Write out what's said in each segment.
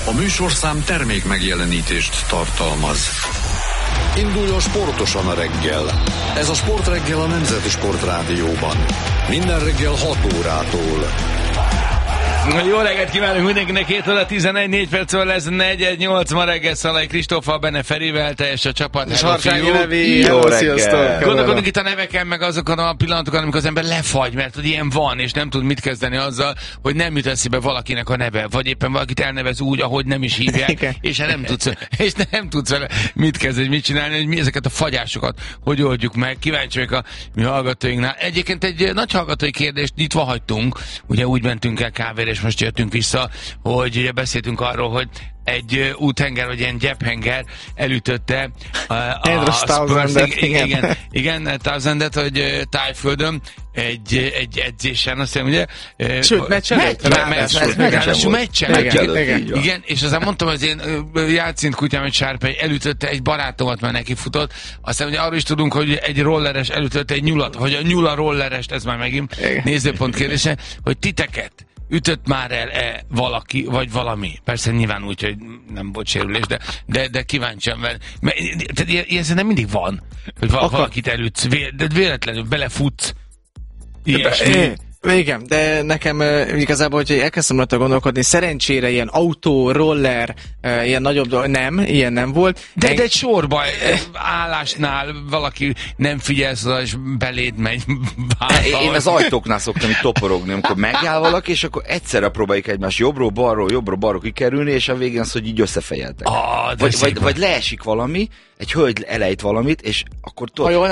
A műsorszám termék megjelenítést tartalmaz. Induljon sportosan a reggel. Ez a Sportreggel a Nemzeti Sportrádióban. Minden reggel 6 órától. Jó reggelt kívánunk mindenkinek, 7 óra 11 percről lesz 4-8 ma reggel Szalai Kristóffal, benne Ferivel, teljes a csapat. És Harsági Levi, jó reggel. Gondolkodunk itt a neveken, meg azokon a pillanatokon, amikor az ember lefagy, mert hogy ilyen van, és nem tud mit kezdeni azzal, hogy nem jut eszébe valakinek a neve, vagy éppen valakit elnevez úgy, ahogy nem is hívják, és nem tudsz vele mit kezdeni, mit csinálni, hogy mi ezeket a fagyásokat, hogy oldjuk meg. Kíváncsi vagyok a mi hallgatóinknál. Egyébként egy nagy hallgatói kérdést nyitva hagytunk, ugye úgy mentünk el kávéra, és most jöttünk vissza, hogy ugye beszéltünk arról, hogy egy úthenger, vagy ilyen gyephenger elütötte a Spurs, igen, Townsend-et, hogy Tájföldön egy edzésen, azt hiszem, ugye? Sőt, meccsen. Igen, és aztán mondtam, hogy az én játszint kutyám, egy Sárpely elütötte egy barátomat, mert neki futott. Aztán ugye arról is tudunk, hogy egy rolleres elütötte egy nyulat, hogy a nyula rollerest, ez már megint nézőpont kérdése, hogy titeket ütött már el valaki, vagy valami. Persze nyilván úgy, hogy nem volt sérülés, de kíváncsian, mert ilyen nem mindig van, hogy valakit elütsz, de véletlenül belefutsz. Ilyesmi. Igen, de nekem igazából, hogy elkezdtem rajta gondolkodni, szerencsére ilyen autó, roller, ilyen nagyobb dolog, ilyen nem volt. De egy sorba állásnál valaki nem figyelsz oda, és beléd megy. Én az ajtóknál szoktam itt toporogni, amikor megáll valaki, és akkor egyszerre próbáljuk egymást jobbról, balról kikerülni, és a végén az, hogy így összefejeltek. Vagy leesik valami, egy hölgy elejt valamit, és akkor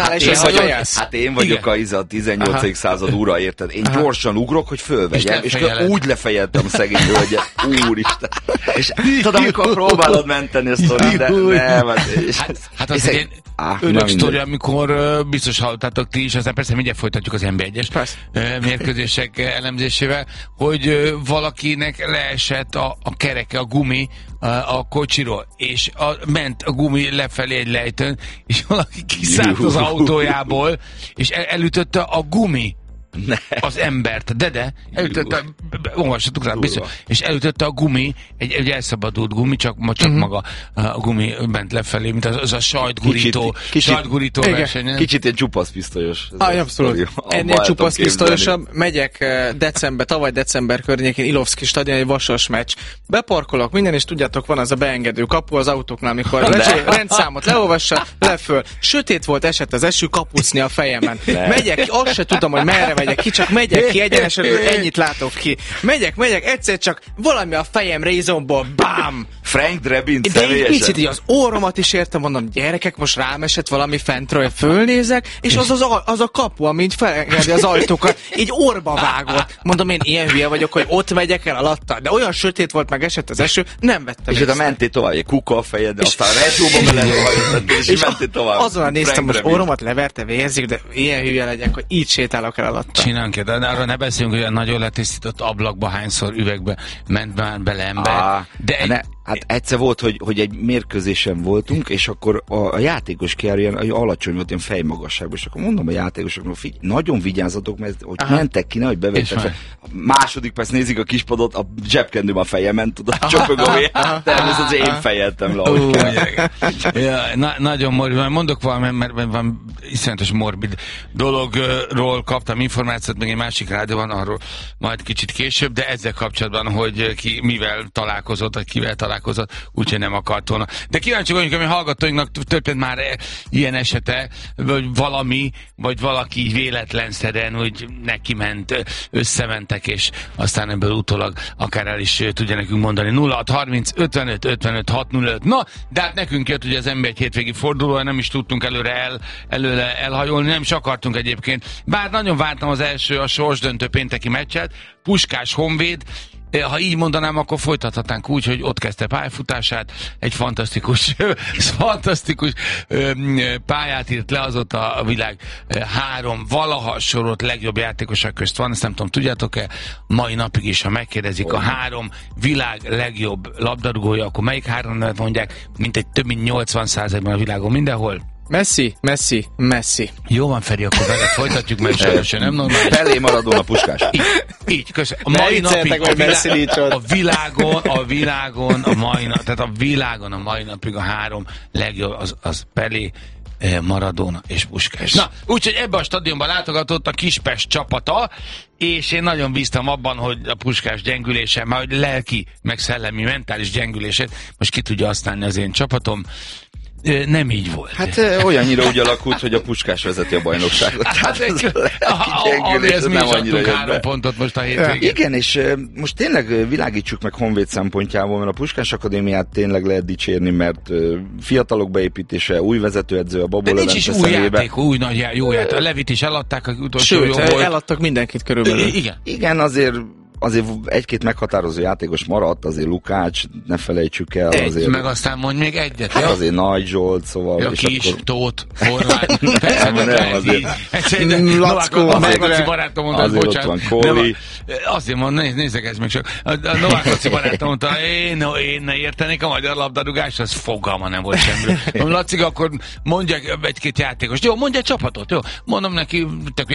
én vagyok a 18. század ura, érted? Én gyorsan ugrok, hogy fölvegyem, és úgy lefejeltem szegény hölgyet. Úristen! És tudod, amikor próbálod menteni a sztorit, de nem. Hát az egy örök sztori, amikor biztos hallottátok ti is, aztán persze mindjárt folytatjuk az NB1-es mérkőzések elemzésével, hogy valakinek leesett a kereke, a gumi a kocsiról, és ment a gumi lefelé egy lejtőn, és valaki kiszállt az autójából, és elütötte a gumi az embert, de elütötte, olvassatok rá, biztos, és elütötte a gumi, egy elszabadult gumi, csak maga a gumi ment lefelé, mint az a sajtgurító verseny. Kicsit ilyen csupaszpisztolyos. Abszolút. Ennél csupaszpisztolyosabb. Megyek tavaly december környékén Ilovszki stadion, egy vasas meccs. Beparkolok minden, és tudjátok, van az a beengedő kapu az autóknál, amikor rendszámot leolvassa, leföl. Sötét volt, esett az eső, kapucni a fejemen. Megyek, azt se tudom, hogy merre megyek ki, csak megyek ki egyenesen, ennyit látok ki. Megyek, egyszer csak valami a fejem rézomból, bám! Frank Drebin személyesen. De egy picit így az orromat is értem, mondom, gyerekek, most rám esett valami fentről, fölnézek, és az a kapu, ami így felengedi az ajtókat, így orba vágott. Mondom, én ilyen hülye vagyok, hogy ott megyek el alatta, de olyan sötét volt, meg esett az eső, nem vettem. És oda mentél tovább, egy kuka a fejed, de aztán recsóba bele és mentél tovább. Azon néztem, most orromat leverte, vérzik, de ilyen hülye legyek, hogy így sétálok el alatta. Csinálunk, de arról ne beszéljünk, hogy a nagyon letisztított ablakba hányszor üvegbe ment már bele ember. Hát egyszer volt, hogy egy mérkőzésen voltunk, és akkor a játékos kiáll ilyen alacsony volt, ilyen fejmagasságban, és akkor mondom a játékosoknak, nagyon vigyázzatok, mert hogy mentek ki, nehogy bevettek fel. A második perc nézik a kispadot, a zsebkendőm a fejemen, tudod, csöpög a vér, természetesen én fejeltem le, ahogy kell. Nagyon morbid, mondok valami, mert van iszonyatos morbid dologról kaptam információt, meg egy másik rádióban, arról majd kicsit később, de ezzel kapcsolatban, hogy ki mivel találkozott, vagy kivel találkozott, úgyhogy nem akart volna. De kíváncsi vagyunk, hogy a hallgatóinknak történt már ilyen esete, vagy valaki véletlenszerűen, hogy neki ment, összementek, és aztán ebből utólag akár el is tudja nekünk mondani. 0630 55 55 605. Na, de hát nekünk jött ugye az NB1 hétvégi fordulója, nem is tudtunk előre elhajolni, nem is akartunk egyébként. Bár nagyon vártam az első, a sorsdöntő pénteki meccset, Puskás Honvéd. Ha így mondanám, akkor folytathatnánk úgy, hogy ott kezdte pályafutását, egy fantasztikus pályát írt le, azóta a világ 3 valaha sorolt legjobb játékosok közt van, ezt nem tudom, tudjátok-e? Mai napig is, ha megkérdezik a 3 világ legjobb labdarúgója, akkor melyik 3 nevet mondják, mint egy több mint 80%-ban a világon mindenhol? Messi. Jó van, Feri, akkor veled folytatjuk, mert sajnos nem normális. Pelé, Maradona, Puskás. Így, köszönöm. A mai napig a világon a mai napig a 3 legjobb az Pelé, Maradona és Puskás. Na, úgyhogy ebbe a stadionban látogatott a Kispest csapata, és én nagyon bíztam abban, hogy a Puskás gyengülése, már hogy lelki, meg szellemi, mentális gyengülését most ki tudja használni az én csapatom. Nem így volt. Hát olyannyira úgy alakult, hogy a Puskás vezeti a bajnokságot. Hát ez mi is adtunk 3 pontot most a hétvégén. Igen, és most tényleg világítsuk meg Honvéd szempontjából, mert a Puskás Akadémiát tényleg lehet dicsérni, mert fiatalok beépítése, új vezetőedző, a Babó Levente szemébe. Nincs is új játék, új nagy jó játék. A Levit is eladták, az utolsó jó volt. Eladtak mindenkit körülbelül. Igen, azért egy-két meghatározó játékos maradt, azért Lukács, ne felejtsük el. Azért, meg aztán mondj még egyet. Hát azért Nagy Zsolt, szóval... Ja, Kis, akkor... Tóth, Horváth, persze, nem azért. Lackó, Laci barátom mondta, azért bocsánat. Ott van Kóli. Azért mondom, nézzek meg csak. A Novák Laci barátom mondta, én ne értenék a magyar labdarúgást, az fogalma nem volt semmiről. Laci, akkor mondjak egy-két játékos. Jó, mondj egy csapatot, jó. Mondom neki,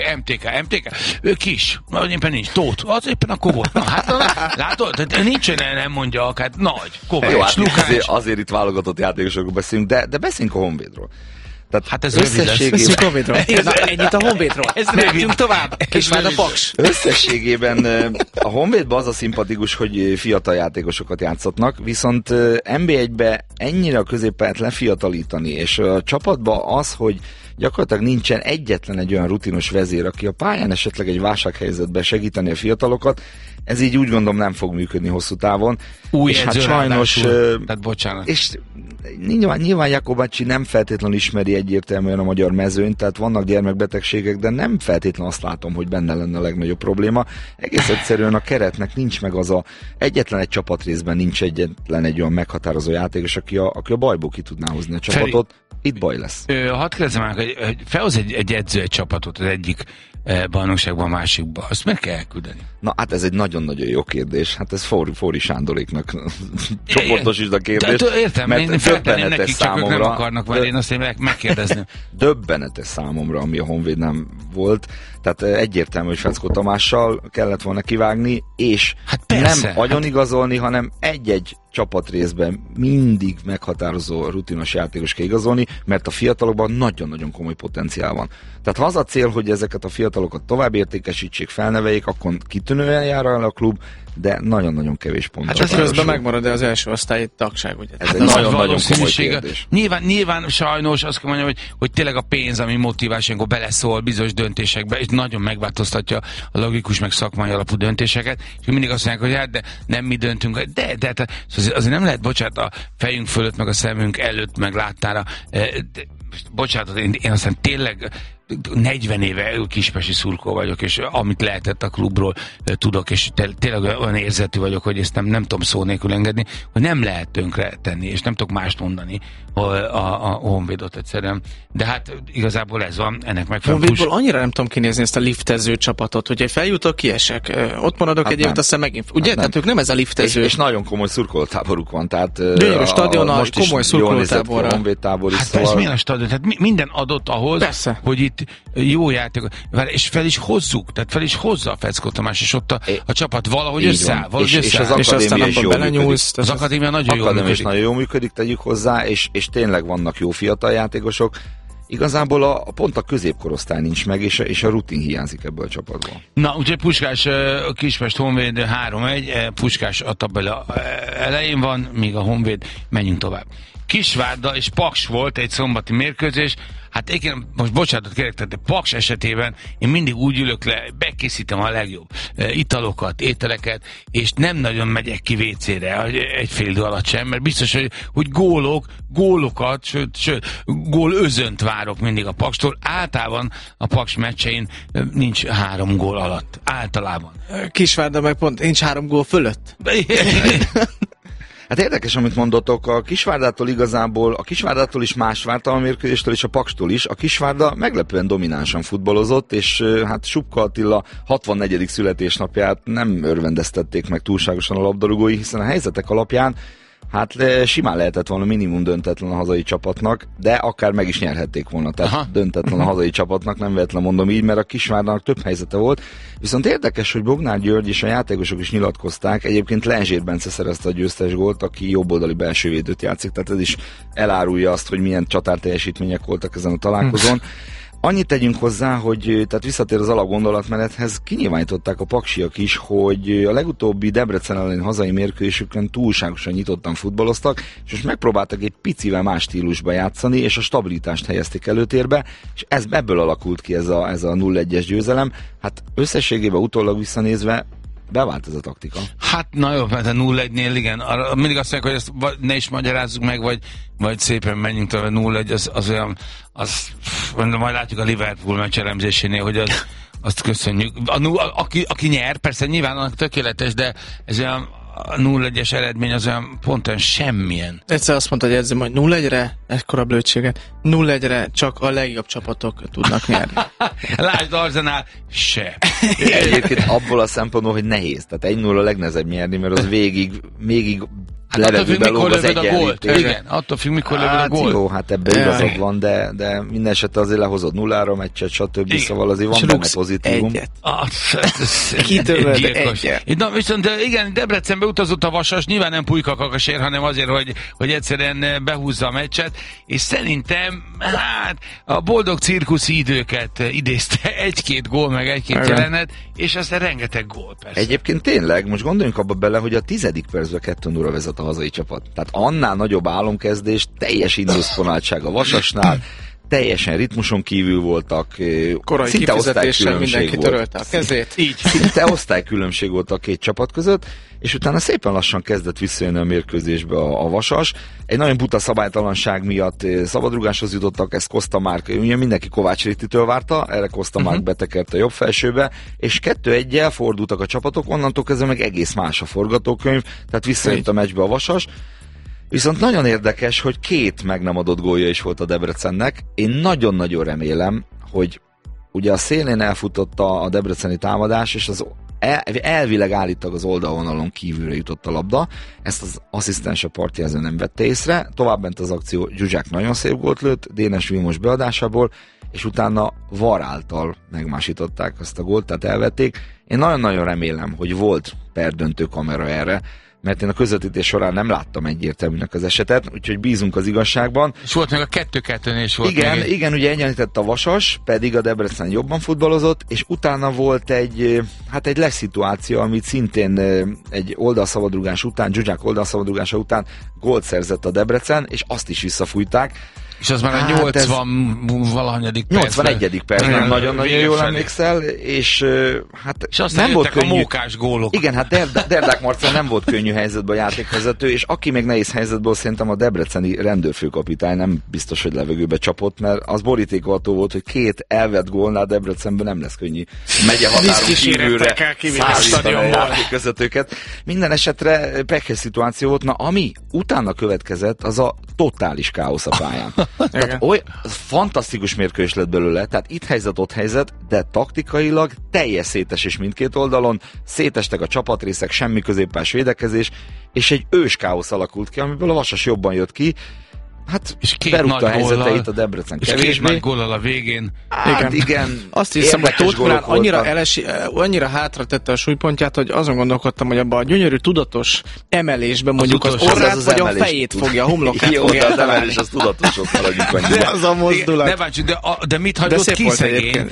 MTK, ő Kis, éppen nincs, Tóth, az éppen akkor volt. Na, hát látod, nincs, nem mondja, hát Nagy, Kovács, jó, hát Lukács. Azért itt válogatott játékosokról beszélünk, de beszéljünk a Honvédról. Tehát hát ez összességében... Ennyit a Honvédról. Menjünk tovább. Kisvárda Paks. Összességében a Honvédban az a szimpatikus, hogy fiatal játékosokat játszatnak, viszont NB1-be ennyire a középpályát lefiatalítani, és a csapatban az, hogy gyakorlatilag nincsen egyetlen egy olyan rutinos vezér, aki a pályán esetleg egy válsághelyzetben segíteni a fiatalokat, ez így úgy gondolom nem fog működni hosszú távon. Új és hát sajnos... Tehát bocsánat. És nyilván Jakobacsi nem feltétlenül ismeri egyértelműen a magyar mezőnyt, tehát vannak gyermekbetegségek, de nem feltétlenül azt látom, hogy benne lenne a legnagyobb probléma. Egész egyszerűen a keretnek nincs meg az egyetlen egy csapatrészben nincs egyetlen egy olyan meghatározó játékos, aki a bajból ki tudná hozni a csapatot. Itt baj lesz. Hadd kérdezem már, hogy felhoz egy edző egy csapatot az egyik bajnokságban, a másikban. Azt meg kell elküldeni. Na hát ez egy nagyon-nagyon jó kérdés. Hát ez Fóri Sándoréknak csoportosítsd a kérdést. Értem, én feltenném nekik, csak ők nem akarnak, mert én azt én megkérdezném. Döbbenetes számomra, ami a Honvéd nem volt. Tehát egyértelmű, hogy Feckó Tamással kellett volna kivágni, és hát persze, nem agyonigazolni, hanem egy-egy csapatrészben mindig meghatározó rutinos játékos kell igazolni, mert a fiatalokban nagyon-nagyon komoly potenciál van. Tehát ha az a cél, hogy ezeket a fiatalokat tovább értékesítsék, felneveljék, akkor kitűnően jár el a klub, de nagyon-nagyon kevés pont. Hát ez közben megmarad az első osztályi tagság, ugye? Ez egy nagyon-nagyon komoly kérdés. Nyilván sajnos azt kell mondjam, hogy tényleg a pénz, ami motiválás, amikor beleszól bizonyos döntésekbe, és nagyon megváltoztatja a logikus meg szakmai alapú döntéseket, és mindig azt mondják, hogy hát de nem mi döntünk, de azért nem lehet, bocsánat, a fejünk fölött, meg a szemünk előtt, meg láttára, bocsánat, én aztán tényleg 40 éve kispesti szurkó vagyok, és amit lehetett a klubról tudok, és tényleg olyan érzetű vagyok, hogy ezt nem tudom szó nélkül engedni, hogy nem lehet tönkre tenni, és nem tudok mást mondani a Honvédot egyszerűen. De hát igazából ez van, ennek megfelelően. Honvédból annyira nem tudom kinézni ezt a liftező csapatot, hogy feljutok, kiesek, ott maradok hát egy évet, aztán megint. Ugye? Tehát ők nem ez a liftező. És nagyon komoly szurkolótáboruk van, tehát gyönyörű stadion, a komoly szurkolótáborra. Hát szóval... ez milyen a stadion? Tehát minden adott ahhoz, persze, hogy itt jó játék, és fel is hozzuk, tehát fel is hozza a Feckó Tamás, és ott a csapat valahogy összeáll. És az akadémia is jól működik. Az akadémia nagyon jól működik, tegyük hozzá, és tényleg vannak jó fiatal játékosok. Igazából pont a középkorosztály nincs meg, és a rutin hiányzik ebből a csapatból. Na, úgyhogy Puskás, Kispest Honvéd 3-1, Puskás a tabella elején van, míg a Honvéd, menjünk tovább. Kisvárda és Paks volt egy szombati mérkőzés. Hát én most bocsánatot kérek, tehát Paks esetében én mindig úgy ülök le, bekészítem a legjobb italokat, ételeket, és nem nagyon megyek ki WC-re egy fél idő alatt sem, mert biztos, hogy gólokat, sőt, gól özönt várok mindig a Pakstól. Általában a Paks meccsein nincs 3 gól alatt. Általában. Kisvárda meg pont nincs 3 gól fölött. Hát érdekes, amit mondottok, a Kisvárdától is más várta a mérkőzéstől, és a Pakstól is. A Kisvárda meglepően dominánsan futballozott, és hát Subka Attila 64. születésnapját nem örvendeztették meg túlságosan a labdarúgói, hiszen a helyzetek alapján Hát simán lehetett volna minimum döntetlen a hazai csapatnak, de akár meg is nyerhették volna. Tehát döntetlen a hazai csapatnak, nem véletlen mondom így, mert a Kisvárdának több helyzete volt. Viszont érdekes, hogy Bognár György és a játékosok is nyilatkozták. Egyébként Lenzsér Bence szerezte a győztes gólt, aki jobboldali belsővédőt játszik, tehát ez is elárulja azt, hogy milyen csatárteljesítmények voltak ezen a találkozón. Annyit tegyünk hozzá, hogy tehát visszatér az alapgondolatmenethez, kinyilvánították a paksiak is, hogy a legutóbbi Debrecen elleni hazai mérkőzésükön túlságosan nyitottan futballoztak, és most megpróbáltak egy picivel más stílusba játszani, és a stabilitást helyezték előtérbe, és ebből alakult ki ez a 0-1-es győzelem. Hát összességében utólag visszanézve bevált ez a taktika. Hát na jó, mert a 0-1-nél igen, mindig azt mondják, hogy ezt ne is magyarázzuk meg, vagy szépen menjünk tovább, 0-1 az olyan, majd látjuk a Liverpool meccs elemzésénél, hogy azt köszönjük. Aki nyer, persze nyilván annak tökéletes, de ez olyan a 0-1-es eredmény az olyan pontosan semmilyen. Egyszer azt mondta, hogy edzem, hogy 0-1-re, ekkora blödséget, 0-1-re csak a legjobb csapatok tudnak nyerni. Lásd, Arsenal se. Egyébként abból a szempontból, hogy nehéz. Tehát 1-0 a legnehezebb nyerni, mert az végig levegőbe lóg az egyenlítés. Igen, attól függ, mikor lövöd a gólt. Jó, hát ebben igazad van, de minden esetre azért lehozod 0-ra meccset, stb. Szóval azért van benne pozitívum. Kitövöd egyet. Na, viszont igen, Debrecenbe utazott a Vasas, nyilván nem Pulyka Kakasért, hanem azért, hogy egyszerűen behúzza a meccset, és szerintem, hát, a boldog cirkuszi időket idézte egy-két gól, meg egy-két jelenet, és aztán rengeteg gól, persze. Egyébként tényleg, most gondoljunk abba bele, hogy a 10. percben 2-0 vezet a hazai csapat. Tehát annál nagyobb álomkezdés, teljes indulszponáltság a Vasasnál, teljesen ritmuson kívül voltak, korai szinte kifizetéssel mindenki törölte a kezét. Így. Szinte osztálykülönbség volt a két csapat között, és utána szépen lassan kezdett visszajönni a mérkőzésbe a Vasas. Egy nagyon buta szabálytalanság miatt szabadrugáshoz jutottak, ezt Costa Mark, ugye mindenki Kovács Rittitől várta, erre Costa Mark betekert a jobb felsőbe, és 2-1-jel fordultak a csapatok, onnantól kezdve meg egész más a forgatókönyv, tehát visszajött a meccsbe a Vasas. Viszont nagyon érdekes, hogy 2 meg nem adott gólja is volt a Debrecennek. Én nagyon-nagyon remélem, hogy ugye a szélén elfutott a debreceni támadás, és az elvileg állítólag az oldalvonalon kívülre jutott a labda. Ezt az asszisztens a partjelző nem vette észre. Továbbment az akció, Zsuzsák nagyon szép gólt lőtt, Dénes Vilmos beadásából, és utána VAR által megmásították azt a gólt, tehát elvették. Én nagyon-nagyon remélem, hogy volt perdöntő kamera erre, mert én a közvetítés során nem láttam egyértelműnek az esetet, úgyhogy bízunk az igazságban. És volt meg a 2-2-nél is volt. Igen, ugye egyenlített a Vasas, pedig a Debrecen jobban futballozott, és utána volt egy leszituáció, amit szintén egy oldalszabadrugás után, Zsuzsák oldalszabadrugása után gólt szerzett a Debrecen, és azt is visszafújták. És az már a 80-valahanyadik perc. 81. percben nagyon-nagyon jól emlékszel, és és aztán nem volt könnyű. A mókás gólok. Igen, hát Derdák Marcel nem volt könnyű helyzetben a játékvezető, és aki még nehéz helyzetből, szerintem a debreceni rendőrfőkapitány nem biztos, hogy levegőbe csapott, mert az borítékolható volt, hogy 2 elvett gólnál Debrecenben nem lesz könnyű megye határon kívülre szállítani a játékvezetőket. Minden esetre pekhes szituáció volt, ami utána következett, az a totális káosz a pályán. Tehát fantasztikus mérkőzés lett belőle, tehát itt helyzet, ott helyzet, de taktikailag teljes szétesés mindkét oldalon, szétestek a csapatrészek, semmi középpás védekezés, és egy ős káosz alakult ki, amiből a Vasas jobban jött ki. Hát és berúgta a helyzeteit a Debrecen kevésbé. És 2 nagy góllal a végén. Hát igen. Azt hiszem, hogy Tóth Milán annyira hátra tette a súlypontját, hogy azon gondolkodtam, hogy abban a gyönyörű tudatos emelésben mondjuk az orrát vagy a fejét fogja, a homlokát fogja. Jó, az emelés az tudatos, ott maradjunk annyiban. De az a mozdulat. Ne bántsuk, de mit hagyott ki szegény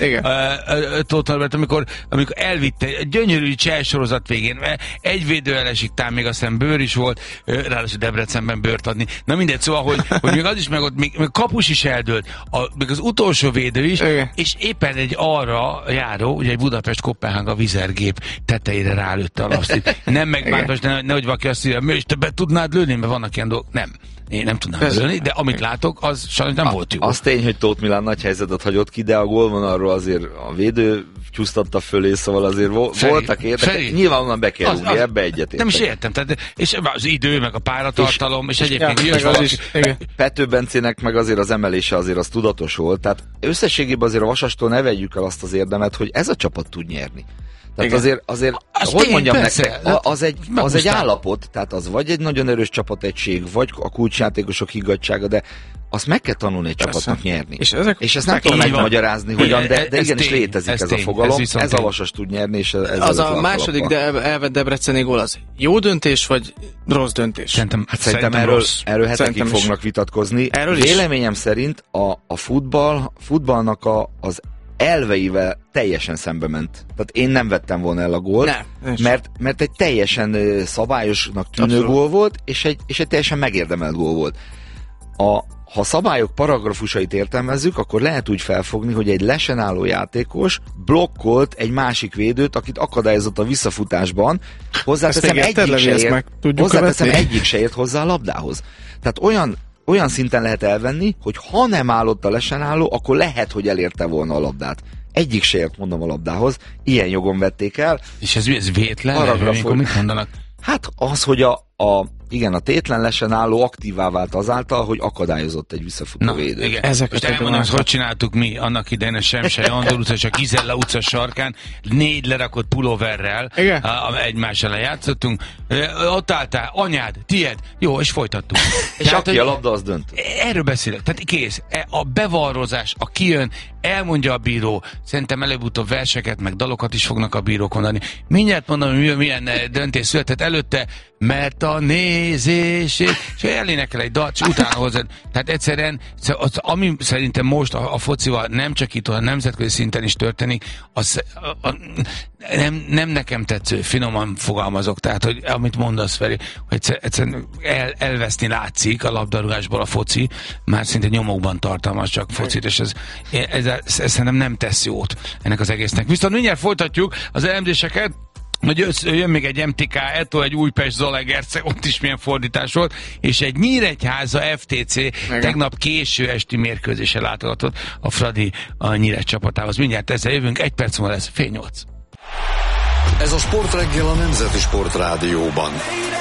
Tóth Norbert, amikor elvitte egy gyönyörű cselsorozat végén, egy védő elesik, talán még aztán bőr is volt, ráadásul Debrecenben bőrt adni. Na mindegy, szóval, hogy még az is meg ott, még kapus is eldőlt, még az utolsó védő is, és éppen egy arra járó, ugye egy Budapest-Koppenhága vizergép tetejére rálőtte a lasztit. Nem megbántos, nehogy valaki azt mondja, és te be tudnád lőni, mert vannak ilyen dolgok. Nem. Én nem tudnám lőni, de amit látok, az sajnos nem volt jó. Az tény, hogy Tóth Milán nagy helyzetet hagyott ki, de a gólvonalról azért a védő csúsztatta fölé, szóval azért voltak érdekek. Nyilván onnan be kell rúgni, ebbe egyetértek. Nem is értem, tehát, és az idő, meg a páratartalom, és egyébként Pető Bencének meg azért az emelése azért az tudatos volt, tehát összességében azért a Vasastól ne vegyük el azt az érdemet, hogy ez a csapat tud nyerni. Tehát azért hogy mondjam nektek, az egy állapot, tehát az vagy egy nagyon erős csapategység, vagy a kulcsjátékosok higgadtsága, de azt meg kell tanulni egy csapatnak nyerni. És ezt nem tudom megmagyarázni, hogyan, de igenis létezik ez a fogalom, ez a Vasas tud nyerni, és ez az a második elvett debreceni gól az jó döntés, vagy rossz döntés? Szerintem erről hetekig fognak vitatkozni. Véleményem szerint a futballnak az elveivel teljesen szembe ment. Tehát én nem vettem volna el a gólt, mert egy teljesen szabályosnak tűnő gól volt, és egy teljesen megérdemelt gól volt. Ha szabályok paragrafusait értelmezzük, akkor lehet úgy felfogni, hogy egy lesen álló játékos blokkolt egy másik védőt, akit akadályozott a visszafutásban, hozzáteszem egyik se ért hozzá a labdához. Tehát olyan szinten lehet elvenni, hogy ha nem állott a lesen álló, akkor lehet, hogy elérte volna a labdát. Egyik se ért, mondom, a labdához. Ilyen jogon vették el. És ez vétlen? Mit mondanak? Hát az, hogy a tétlen lesen álló aktívá vált azáltal, hogy akadályozott egy visszafutó védőt. Most elmondom, hogy csináltuk mi annak idején a Semsely Andor utca és a Gizella utca sarkán, 4 lerakott pulóverrel egymás ellen játszottunk. Ott álltál, anyád, tied, jó, és folytattuk. És aki a labda, az dönt. Erről beszélek. Tehát kész. A bevarrozás, a kijön, elmondja a bíró, szerintem előbb-utóbb verseket, meg dalokat is fognak a bírók mondani. Mindjárt mondom, hogy milyen döntés született előtte, mert a nézését, és elénekel egy dalt, és utána hozzad. Tehát egyszerűen, ami szerintem most a focival nem csak itt, a nemzetközi szinten is történik, az nem nekem tetsző, finoman fogalmazok, tehát, hogy amit mondasz, Feri, hogy egyszerűen elveszni látszik a labdarúgásból a foci, már szinte nyomokban tartalmaz csak focit, és ez szerintem nem tesz jót ennek az egésznek. Viszont mindjárt folytatjuk az elemzéseket, hogy jön még egy MTK Eto, egy Újpest Zalaegerszeg, ott is milyen fordítás volt, és egy Nyíregyháza FTC tegnap késő esti mérkőzésre látogatott a Fradi a Nyíred csapatához. Mindjárt ezzel jövünk, 1 perc múlva lesz, fél 8. Ez a Sportreggel a Nemzeti Sport Rádióban.